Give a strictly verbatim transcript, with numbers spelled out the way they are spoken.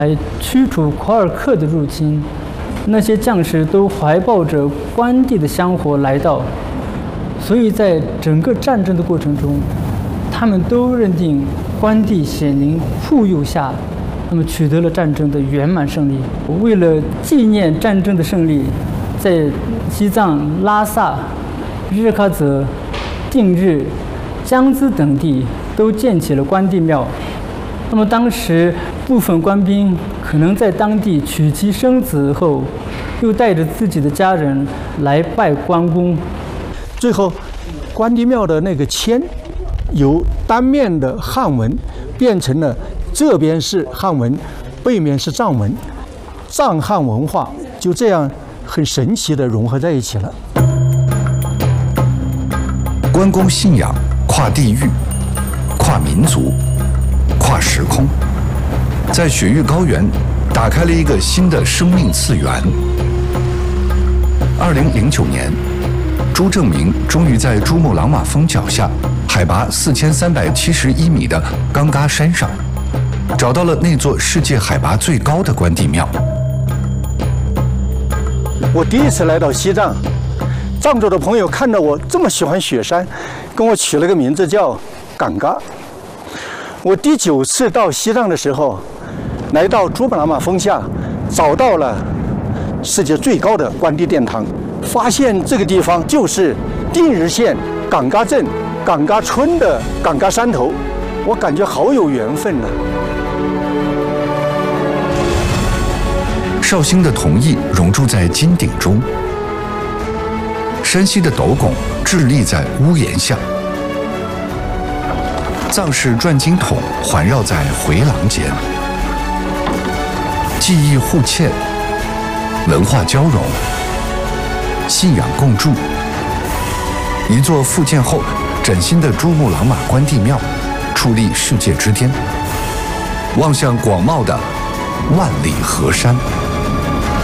来驱除夸尔克的入侵。那些将士都怀抱着关帝的香火来到，所以在整个战争的过程中，他们都认定关帝显灵护佑下，那么取得了战争的圆满胜利。为了纪念战争的胜利，在西藏拉萨、日喀则、定日、江孜等地都建起了关帝庙。那么当时部分官兵可能在当地娶妻生子后，又带着自己的家人来拜关公。 最后，关帝庙的那个签由单面的汉文变成了这边是汉文，背面是藏文，藏汉文化就这样很神奇地融合在一起了。 关公信仰跨地域、跨民族、跨时空，在雪域高原打开了一个新的生命次元。二零零九年，朱正明终于在珠穆朗玛峰脚下，海拔四千三百七十一米的冈嘎山上，找到了那座世界海拔最高的关帝庙。 我第一次来到西藏，藏族的朋友看到我这么喜欢雪山，跟我取了个名字叫冈嘎。我第九次到西藏的时候，来到珠穆朗玛峰下，找到了世界最高的关帝殿堂，发现这个地方就是定日县冈嘎镇冈嘎村的冈嘎山头，我感觉好有缘分呐、啊。 绍兴的铜艺熔铸在金鼎中，山西的斗拱屹立在屋檐下，藏式转经筒环绕在回廊间，技艺互嵌，文化交融，信仰共筑。一座复建后崭新的珠穆朗玛关帝庙矗立世界之巅，望向广袤的万里河山。